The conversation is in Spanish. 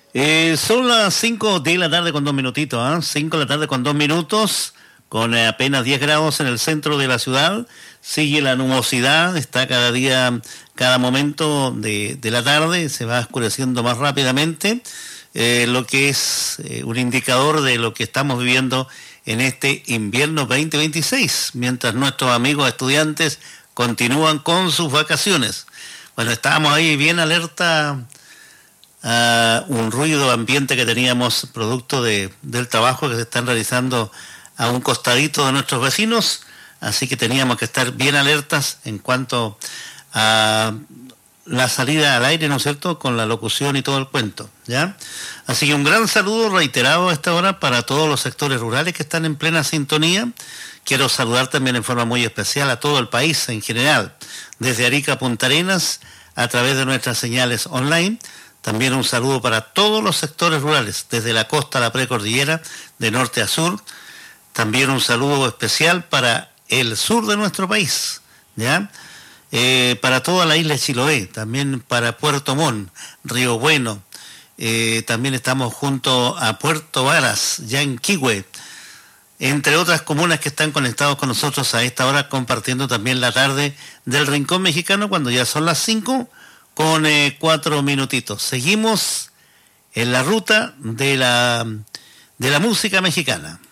Son las 5 de la tarde con 2 minutitos, ¿eh? 5 de la tarde con 2 minutos, con apenas 10 grados en el centro de la ciudad. Sigue la nubosidad, está cada día, cada momento de la tarde, se va oscureciendo más rápidamente, lo que es un indicador de lo que estamos viviendo en este invierno 2026, mientras nuestros amigos estudiantes continúan con sus vacaciones. Bueno, estábamos ahí bien alerta a un ruido ambiente que teníamos producto del trabajo que se están realizando a un costadito de nuestros vecinos, así que teníamos que estar bien alertas en cuanto a la salida al aire, ¿no es cierto?, con la locución y todo el cuento, ¿ya? Así que un gran saludo reiterado a esta hora para todos los sectores rurales que están en plena sintonía. Quiero saludar también en forma muy especial a todo el país en general, desde Arica a Punta Arenas, a través de nuestras señales online. También un saludo para todos los sectores rurales, desde la costa a la precordillera, de norte a sur. También un saludo especial para el sur de nuestro país, ¿ya? Para toda la isla de Chiloé, también para Puerto Montt, Río Bueno. También estamos junto a Puerto Varas, Yanquihue, entre otras comunas que están conectados con nosotros a esta hora, compartiendo también la tarde del Rincón Mexicano, cuando ya son las 5 con 4 minutitos. Seguimos en la ruta de la música mexicana.